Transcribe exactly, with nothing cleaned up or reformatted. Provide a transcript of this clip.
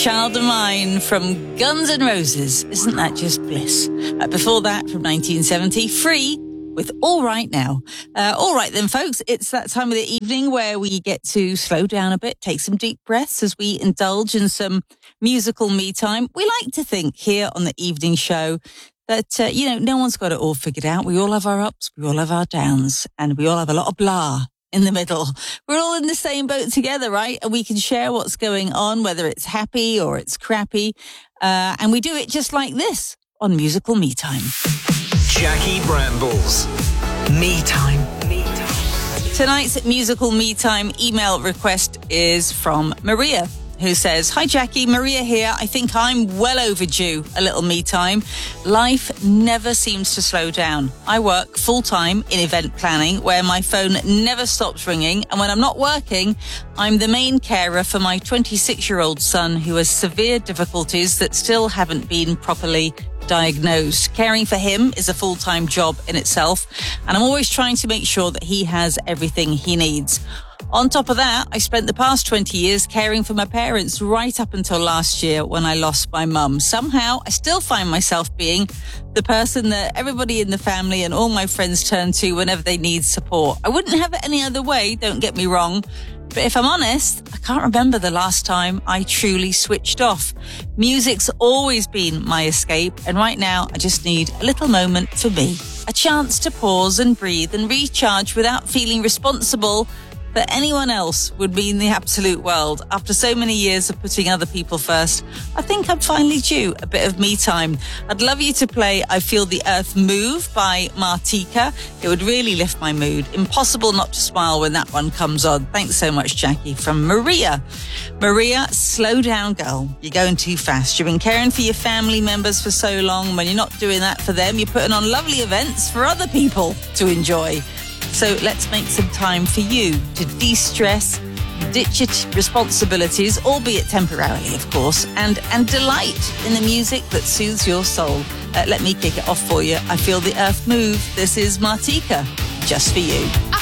Child of Mine from Guns N' Roses. Isn't that just bliss? Uh, before that, from nineteen seventy, Free with All Right Now. Uh, all right then, folks, it's that time of the evening where we get to slow down a bit, take some deep breaths as we indulge in some musical me time. We like to think here on the evening show that, uh, you know, no one's got it all figured out. We all have our ups, we all have our downs, and we all have a lot of blah in the middle. We're all in the same boat together, right? And we can share what's going on, whether it's happy or it's crappy. Uh, and we do it just like this on Musical Me Time. Jackie Brambles. Me Time. Me Time. Tonight's Musical Me Time email request is from Maria, who says, "Hi Jackie, Maria here. I think I'm well overdue a little me time. Life never seems to slow down. I work full-time in event planning where my phone never stops ringing, and when I'm not working, I'm the main carer for my twenty-six-year-old son who has severe difficulties that still haven't been properly diagnosed. Caring for him is a full-time job in itself, and I'm always trying to make sure that he has everything he needs. On top of that, I spent the past twenty years caring for my parents right up until last year when I lost my mum. Somehow, I still find myself being the person that everybody in the family and all my friends turn to whenever they need support. I wouldn't have it any other way, don't get me wrong. But if I'm honest, I can't remember the last time I truly switched off. Music's always been my escape, and right now I just need a little moment for me. A chance to pause and breathe and recharge without feeling responsible that anyone else would mean the absolute world. After so many years of putting other people first, I think I'm finally due a bit of me time. I'd love you to play I Feel the Earth Move by Martika. It would really lift my mood. Impossible not to smile when that one comes on. Thanks so much, Jackie. From Maria. Maria, slow down, girl. You're going too fast. You've been caring for your family members for so long. When you're not doing that for them, you're putting on lovely events for other people to enjoy. So let's make some time for you to de-stress, ditch your t- responsibilities, albeit temporarily, of course, and, and delight in the music that soothes your soul. Uh, let me kick it off for you. I Feel the Earth Move. This is Martika, just for you.